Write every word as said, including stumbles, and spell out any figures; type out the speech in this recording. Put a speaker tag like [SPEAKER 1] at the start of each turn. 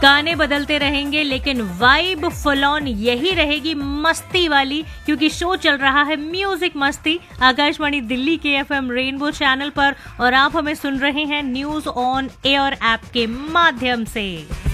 [SPEAKER 1] गाने बदलते रहेंगे लेकिन वाइब फुल ऑन यही रहेगी, मस्ती वाली, क्योंकि शो चल रहा है म्यूजिक मस्ती आकाशवाणी दिल्ली के एफएम रेनबो चैनल पर और आप हमें सुन रहे हैं न्यूज ऑन एयर ऐप के माध्यम से।